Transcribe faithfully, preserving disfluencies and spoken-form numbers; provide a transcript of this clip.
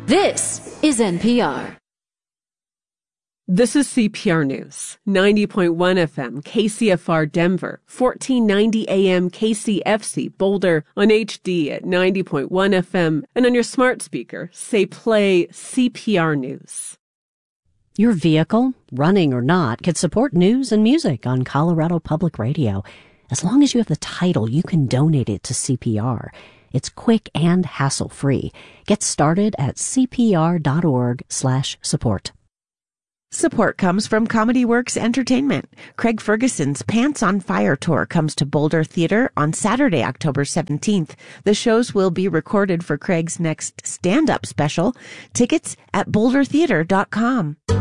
This is N P R. This is C P R News, ninety point one F M, K C F R Denver, fourteen ninety A M K C F C Boulder, on H D at ninety point one F M, and on your smart speaker, say play C P R News. Your vehicle, running or not, can support news and music on Colorado Public Radio. As long as you have the title, you can donate it to C P R. It's quick and hassle-free. Get started at cpr.org slash support. Support comes from Comedy Works Entertainment. Craig Ferguson's Pants on Fire tour comes to Boulder Theater on Saturday, October seventeenth. The shows will be recorded for Craig's next stand-up special. Tickets at boulder theater dot com.